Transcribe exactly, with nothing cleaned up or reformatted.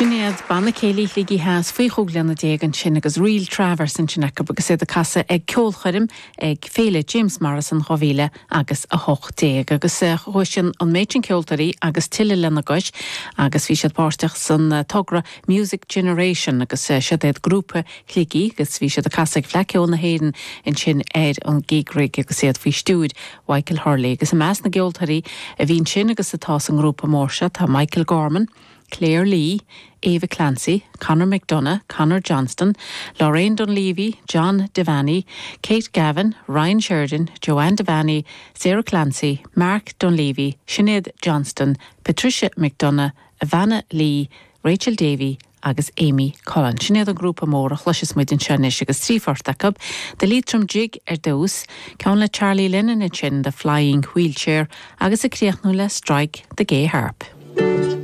Sinnéad banna céilí ligi has faoi chúglanna dégan sin agus Real Travers in sin agus sé a casa ag ceolchuirim ag féile James Morrison chohíle agus a hocht déag agus chuisisin an méidin ceoltarí agus tiile lena gois agus bhí siad páirteach san togra Music Generation agus siad éad grúpa ligi agus bhí siad a casa ag fleiceol na héireann in sin éid an gigrig agus siad faoi stúd Michael Hurley agus a meas na ceoltarí a bhín sin agus atá an grúpa mórsa tá Michael Gorman, Claire Lee, Ava Clancy, Conor McDonough, Conor Johnston, Lorraine Dunleavy, John Devaney, Kate Gavin, Ryan Sheridan, Joanne Devaney, Sarah Clancy, Mark Dunleavy, Sinead Johnston, Patricia McDonough, Ivana Lee, Rachel Davey agus Amy Cullen. Sinead an grúpa mór a chluisis muid in seanis agus trífortachab. De lítrum jig ar dós, ceann le Charlie Lennon in sin The Flying Wheelchair agus a críochnú le Strike the Gay Harp.